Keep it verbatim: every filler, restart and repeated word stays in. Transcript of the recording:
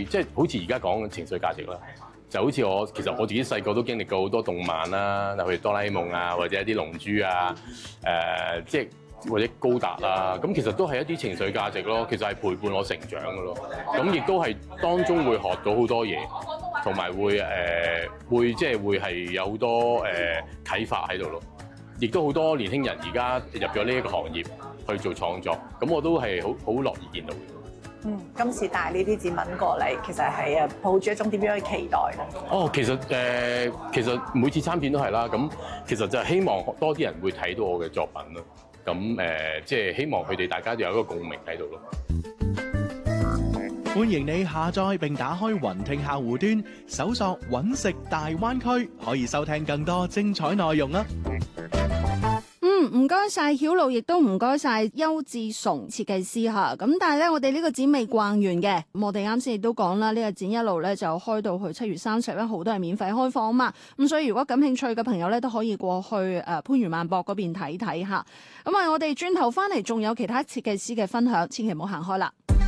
即係好似而家講嘅情緒價值啦。就好似我其實我自己細個都經歷過好多動漫啦，例如哆啦 A 夢啊，或者一啲龍珠啊，誒、呃、即係或者高達啊，咁其實都係一啲情緒價值咯。其實係陪伴我成長嘅咯。咁亦都係當中會學到好多嘢，同埋會誒、呃、會即係會係有好多誒、呃、啟發喺度咯。亦都好多年輕人而家入咗呢一個行業去做創作，咁我都係好好樂意見到嘅。 嗯，今次帶呢啲展品過嚟，其實係誒抱住一種點樣嘅期待咧？ 哦，其實誒、呃，其實每次參展都係啦。咁其實就係希望多啲人會睇到我嘅作品咯。咁誒、呃，即係希望佢哋大家都有一個共鳴喺度咯。 歡迎你下載並打開雲聽客戶端，搜索揾食大灣區，可以收聽更多精彩內容啊！ 唔該晒曉露，亦都唔該晒邱志崇設計師嚇。咁但係咧，我哋呢個展未逛完嘅。咁我哋啱先亦都講啦，呢個展一路咧就開到去七月三十一號都係免費開放啊嘛。咁所以如果感興趣嘅朋友咧，都可以過去誒番禺萬博嗰邊睇睇嚇。咁啊，我哋轉頭翻嚟仲有其他設計師嘅分享，千祈唔好行開啦。